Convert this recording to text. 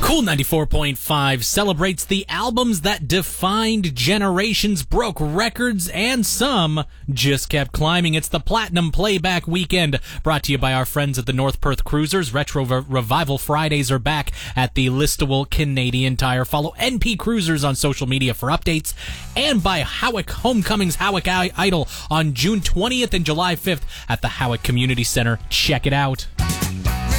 Cool 94.5 celebrates the albums that defined generations, broke records, and some just kept climbing. It's the Platinum Playback Weekend, brought to you by our friends at the North Perth Cruisers. Retro Revival Fridays are back at the Listowel Canadian Tire. Follow NP Cruisers on social media for updates, and by Howick Homecoming's Howick Idol on June 20th and July 5th at the Howick Community Center. Check it out.